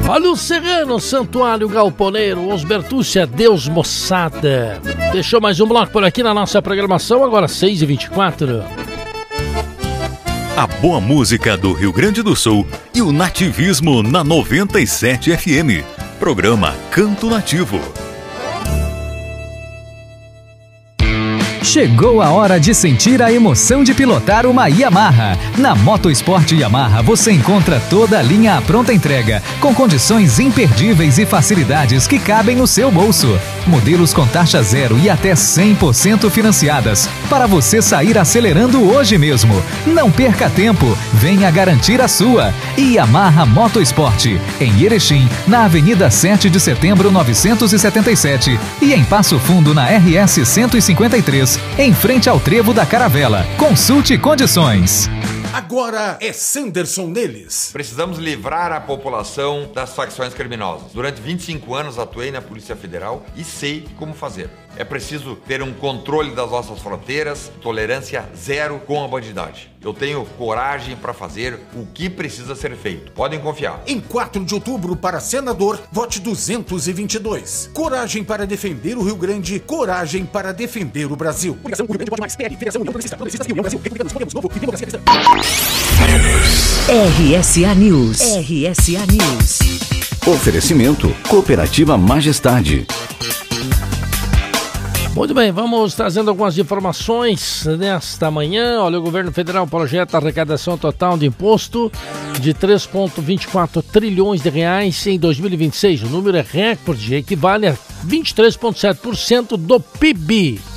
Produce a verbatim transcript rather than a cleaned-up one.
Olha o Serrano, Santuário Galponeiro, Os Bertucci, Deus moçada. Deixou mais um bloco por aqui na nossa programação, agora seis e vinte e quatro. A boa música do Rio Grande do Sul e o nativismo na noventa e sete F M. Programa Canto Nativo. Chegou a hora de sentir a emoção de pilotar uma Yamaha. Na Motosport Yamaha você encontra toda a linha à pronta entrega, com condições imperdíveis e facilidades que cabem no seu bolso. Modelos com taxa zero e até cem por cento financiadas, para você sair acelerando hoje mesmo. Não perca tempo, venha garantir a sua. Yamaha Motosport, em Erechim, na Avenida sete de Setembro novecentos e setenta e sete e em Passo Fundo na R S cento e cinquenta e três, em frente ao Trevo da Caravela. Consulte condições. Agora é Sanderson neles. Precisamos livrar a população das facções criminosas. Durante vinte e cinco anos atuei na Polícia Federal e sei como fazer. É preciso ter um controle das nossas fronteiras, tolerância zero com a bandidagem. Eu tenho coragem para fazer o que precisa ser feito. Podem confiar. Em quatro de outubro, para senador, vote duzentos e vinte e dois. Coragem para defender o Rio Grande, coragem para defender o Brasil. União Rio Grande pode mais. P L, Federação União Progressista, Progressistas e União Brasil. Republicanos, Podemos, Novo e Democracia Cristã. R S A News. R S A News. Oferecimento Cooperativa Majestade. Muito bem, vamos trazendo algumas informações nesta manhã. Olha, o governo federal projeta arrecadação total de imposto de três vírgula vinte e quatro trilhões de reais em dois mil e vinte e seis. O número é recorde, equivale a vinte e três vírgula sete por cento do P I B.